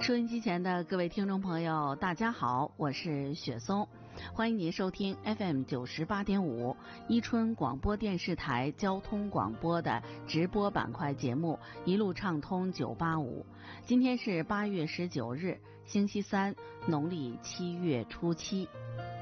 收音机前的各位听众朋友，大家好，我是雪松，欢迎您收听 FM 98.5伊春广播电视台交通广播的直播板块节目一路畅通985。今天是8月19日，星期三，农历7月初7。